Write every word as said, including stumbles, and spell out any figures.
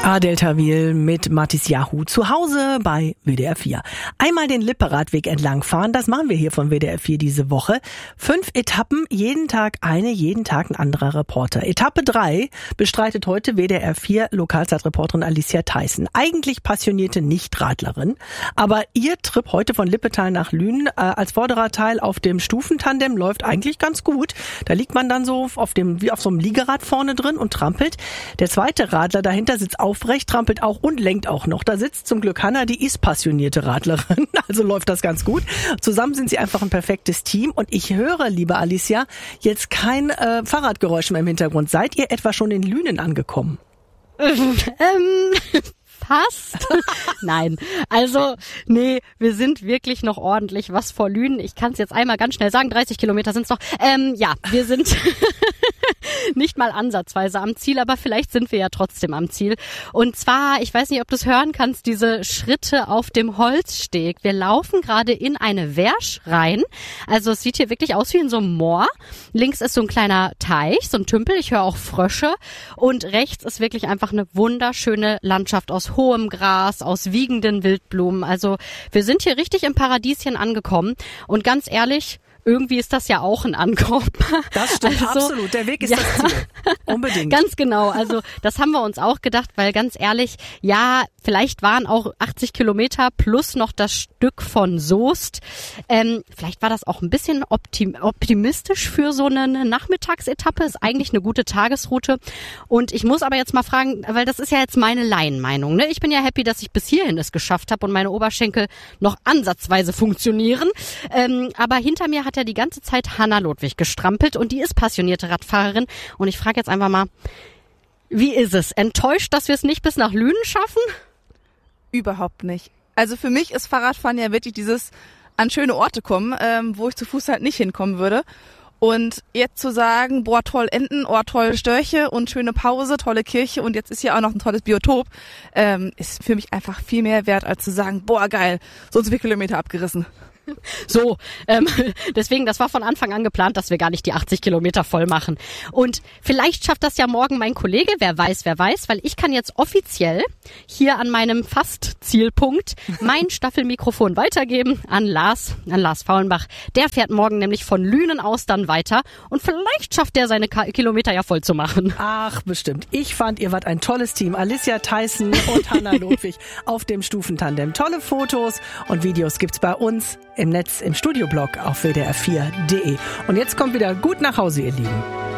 Adel Tawil mit Mathis Yahoo zu Hause bei W D R vier. Einmal den Lippe-Radweg entlangfahren, das machen wir hier von W D R vier diese Woche. Fünf Etappen, jeden Tag eine, jeden Tag ein anderer Reporter. Etappe drei bestreitet heute W D R vier Lokalzeitreporterin Alicia Theissen. Eigentlich passionierte Nichtradlerin, aber ihr Trip heute von Lippetal nach Lünen äh, als vorderer Teil auf dem Stufentandem läuft eigentlich ganz gut. Da liegt man dann so auf dem, wie auf so einem Liegerad vorne drin und trampelt. Der zweite Radler dahinter sitzt aufrecht, trampelt auch und lenkt auch noch. Da sitzt zum Glück Hanna, die ist passionierte Radlerin, also läuft das ganz gut. Zusammen sind sie einfach ein perfektes Team und ich höre, liebe Alicia, jetzt kein äh, Fahrradgeräusch mehr im Hintergrund. Seid ihr etwa schon in Lünen angekommen? ähm... Fast. Nein, also nee, wir sind wirklich noch ordentlich was vor Lünen. Ich kann es jetzt einmal ganz schnell sagen, dreißig Kilometer sind es noch. Ähm, ja, wir sind nicht mal ansatzweise am Ziel, aber vielleicht sind wir ja trotzdem am Ziel. Und zwar, ich weiß nicht, ob du es hören kannst, diese Schritte auf dem Holzsteg. Wir laufen gerade in eine Wersch rein. Also es sieht hier wirklich aus wie in so einem Moor. Links ist so ein kleiner Teich, so ein Tümpel. Ich höre auch Frösche. Und rechts ist wirklich einfach eine wunderschöne Landschaft aus hohem Gras, aus wiegenden Wildblumen. Also wir sind hier richtig im Paradieschen angekommen. Und ganz ehrlich, irgendwie ist das ja auch ein Ankommen. Das stimmt, also, absolut. Der Weg ist ja das Ziel. Unbedingt. Ganz genau. Also das haben wir uns auch gedacht, weil ganz ehrlich, ja, vielleicht waren auch achtzig Kilometer plus noch das Stück von Soest. Ähm, vielleicht war das auch ein bisschen optim- optimistisch für so eine Nachmittagsetappe. Ist eigentlich eine gute Tagesroute. Und ich muss aber jetzt mal fragen, weil das ist ja jetzt meine Laienmeinung. Ne? Ich bin ja happy, dass ich bis hierhin es geschafft habe und meine Oberschenkel noch ansatzweise funktionieren. Ähm, aber hinter mir hat ja die ganze Zeit Hanna Ludwig gestrampelt und die ist passionierte Radfahrerin. Und ich frage jetzt einfach mal, wie ist es? Enttäuscht, dass wir es nicht bis nach Lünen schaffen? Überhaupt nicht. Also für mich ist Fahrradfahren ja wirklich dieses an schöne Orte kommen, ähm, wo ich zu Fuß halt nicht hinkommen würde. Und jetzt zu sagen, boah, toll Enten, oh, toll Störche und schöne Pause, tolle Kirche und jetzt ist hier auch noch ein tolles Biotop, ähm, ist für mich einfach viel mehr wert, als zu sagen, boah, geil, so und so viele Kilometer abgerissen. So, ähm, deswegen, das war von Anfang an geplant, dass wir gar nicht die achtzig Kilometer voll machen. Und vielleicht schafft das ja morgen mein Kollege, wer weiß, wer weiß, weil ich kann jetzt offiziell hier an meinem Fast-Zielpunkt mein Staffelmikrofon weitergeben an Lars, an Lars Faulenbach. Der fährt morgen nämlich von Lünen aus dann weiter und vielleicht schafft der seine Ka- Kilometer ja voll zu machen. Ach, bestimmt. Ich fand, ihr wart ein tolles Team. Alicia Theissen und Hanna Ludwig auf dem Stufentandem. Tolle Fotos und Videos gibt's bei uns im Netz, im Studioblog auf W D R vier Punkt de. Und jetzt kommt wieder gut nach Hause, ihr Lieben.